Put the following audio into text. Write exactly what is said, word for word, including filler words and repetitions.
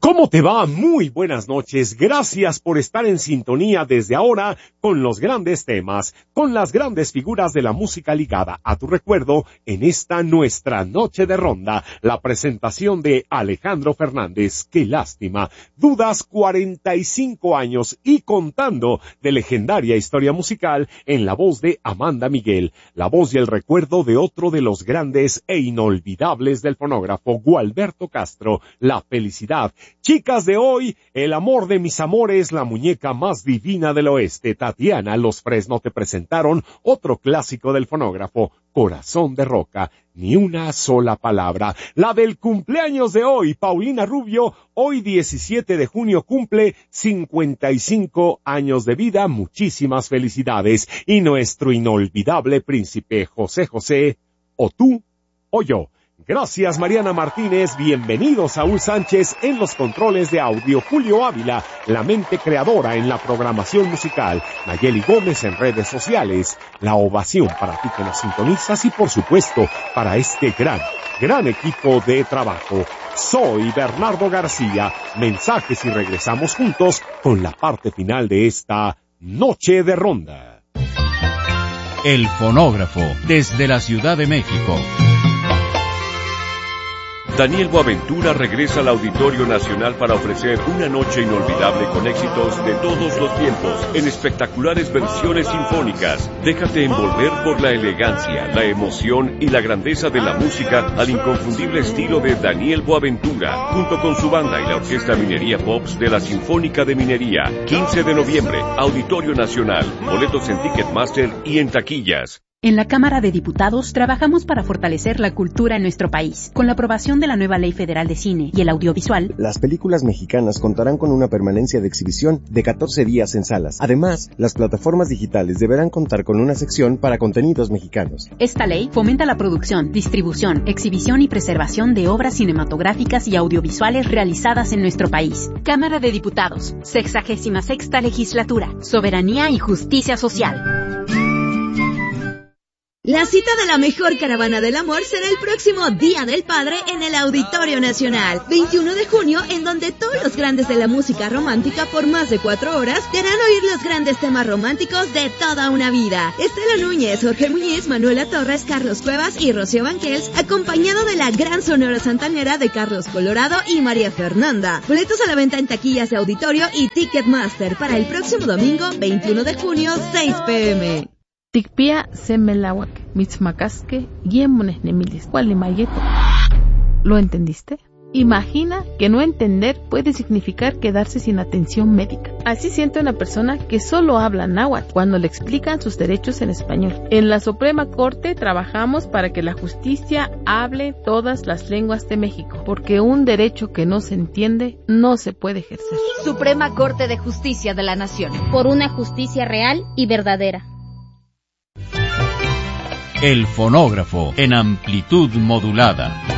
¿Cómo te va? Muy buenas noches. Gracias por estar en sintonía desde ahora con los grandes temas, con las grandes figuras de la música ligada a tu recuerdo en esta nuestra noche de ronda. La presentación de Alejandro Fernández. Qué lástima. Dudas cuarenta y cinco años y contando de legendaria historia musical en la voz de Amanda Miguel. La voz y el recuerdo de otro de los grandes e inolvidables del fonógrafo, Gualberto Castro. La felicidad. Chicas de hoy, el amor de mis amores, la muñeca más divina del oeste, Tatiana Los Fresno te presentaron otro clásico del fonógrafo, Corazón de Roca, ni una sola palabra. La del cumpleaños de hoy, Paulina Rubio, hoy diecisiete de junio cumple cincuenta y cinco años de vida, muchísimas felicidades. Y nuestro inolvidable príncipe José José, o tú o yo. Gracias, Mariana Martínez. Bienvenidos, Saúl Sánchez en los controles de audio, Julio Ávila, la mente creadora en la programación musical, Nayeli Gómez en redes sociales. La ovación para ti que nos sintonizas y, por supuesto, para este gran, gran equipo de trabajo. Soy Bernardo García. Mensajes y regresamos juntos con la parte final de esta Noche de Ronda. El fonógrafo, desde la Ciudad de México. Daniel Boaventura regresa al Auditorio Nacional para ofrecer una noche inolvidable con éxitos de todos los tiempos, en espectaculares versiones sinfónicas. Déjate envolver por la elegancia, la emoción y la grandeza de la música al inconfundible estilo de Daniel Boaventura, junto con su banda y la Orquesta Minería Pops de la Sinfónica de Minería. quince de noviembre, Auditorio Nacional. Boletos en Ticketmaster y en taquillas. En la Cámara de Diputados trabajamos para fortalecer la cultura en nuestro país. Con la aprobación de la nueva Ley Federal de Cine y el Audiovisual, las películas mexicanas contarán con una permanencia de exhibición de catorce días en salas. Además, las plataformas digitales deberán contar con una sección para contenidos mexicanos. Esta ley fomenta la producción, distribución, exhibición y preservación de obras cinematográficas y audiovisuales realizadas en nuestro país. Cámara de Diputados, sexagésima sexta legislatura, soberanía y justicia social. La cita de la mejor caravana del amor será el próximo Día del Padre en el Auditorio Nacional, veintiuno de junio, en donde todos los grandes de la música romántica por más de cuatro horas te harán oír los grandes temas románticos de toda una vida. Estela Núñez, Jorge Muñiz, Manuela Torres, Carlos Cuevas y Rocío Banquels, acompañado de la gran sonora santanera de Carlos Colorado y María Fernanda. Boletos a la venta en taquillas de Auditorio y Ticketmaster para el próximo domingo, veintiuno de junio, seis pe eme. Tikpia semelawak, mitzmacasque, guiemones nemilis, cualimayeto. ¿Lo entendiste? Imagina que no entender puede significar quedarse sin atención médica. Así siente una persona que solo habla náhuatl cuando le explican sus derechos en español. En la Suprema Corte trabajamos para que la justicia hable todas las lenguas de México, porque un derecho que no se entiende no se puede ejercer. Suprema Corte de Justicia de la Nación. Por una justicia real y verdadera. El fonógrafo en amplitud modulada.